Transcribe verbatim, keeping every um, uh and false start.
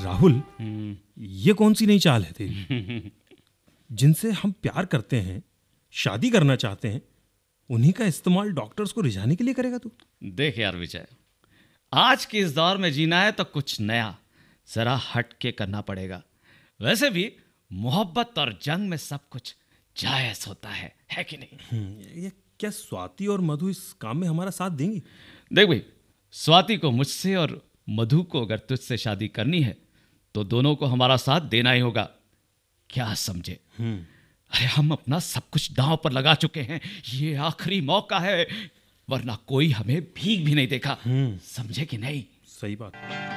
राहुल, ये कौन सी नई चाल है तेरी? जिनसे हम प्यार करते हैं, शादी करना चाहते हैं, उन्हीं का इस्तेमाल डॉक्टर्स को रिझाने के लिए करेगा तू? देख यार विजय, आज के इस दौर में जीना है तो कुछ नया, जरा हट के करना पड़ेगा। वैसे भी मोहब्बत और जंग में सब कुछ जायज होता है, है कि नहीं? ये क्या स्वाति और मधु इस काम में हमारा साथ देंगी? देख भाई, स्वाति को मुझसे और मधु को अगर तुझसे शादी करनी है तो दोनों को हमारा साथ देना ही होगा। क्या समझे? अरे हम अपना सब कुछ दांव पर लगा चुके हैं, ये आखिरी मौका है, वरना कोई हमें भीख भी नहीं देखा। समझे कि नहीं? सही बात।